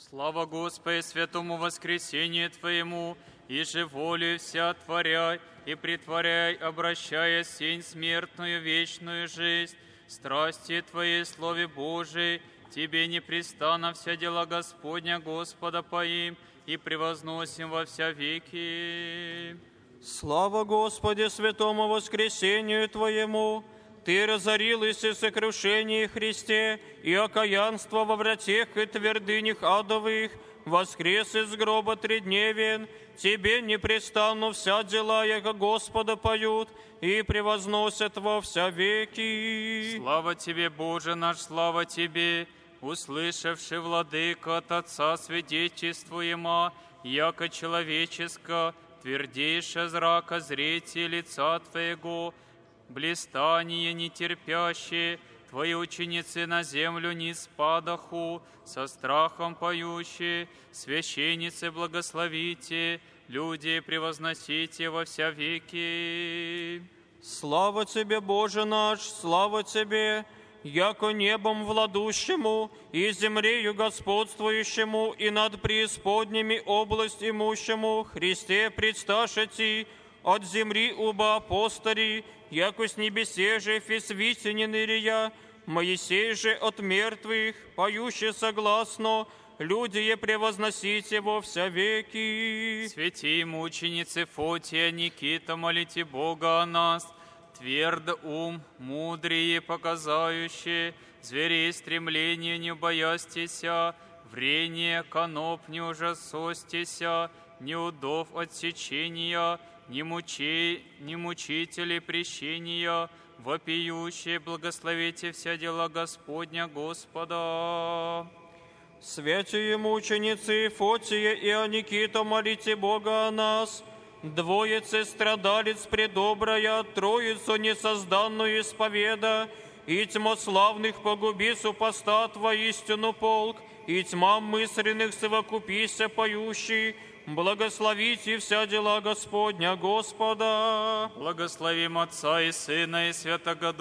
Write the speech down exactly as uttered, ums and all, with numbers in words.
Слава Господи, святому воскресению Твоему, и же волю вся творяй, и притворяй, обращая сень смертную вечную жизнь, страсти Твоей, Слове Божией, Тебе непрестанно вся дела Господня Господа поим, и превозносим во вся веки. Слава Господи, святому воскресению Твоему! Ты разорилась и сокрушении Христе, и окаянство во вратех и твердынях адовых, воскрес из гроба тридневен, Тебе непрестанно вся дела яко Господа поют, и превозносят во вся веки. Слава Тебе, Боже наш, слава Тебе, услышавши, владыка, от Отца свидетельствуемо, яко человеческо, твердейше зрака зрите лица Твоего, блистание нетерпящее, Твои ученицы на землю не спадаху, со страхом поющие, священницы благословите, люди превозносите во вся веки. Слава Тебе, Боже наш, слава Тебе, яко небом владущему, и землею господствующему, и над преисподними область имущему, Христе предсташати, от земли уба апостолей, яко с небесе же фисвитинен Ирия, Моисей же от мертвых, поющий согласно, люди е превозносите во вся веки. Святи мученицы Фотия, Никита, молите Бога о нас, тверд ум, мудрее показающие, зверей стремления не боястися, врение коноп не ужасостися, ни удов отсечения, ни мучей, ни мучителей прещения, вопиющие, благословите вся дела Господня Господа. Святые мученицы Фотия и Аникита, молите Бога о нас, двоице страдалец предобрая, троицу несозданную исповеда, и тьмославных погуби супостат воистину полк, и тьмам мысленных совокупися поющий, благословите вся дела Господня Господа. Благословим Отца и Сына и Святого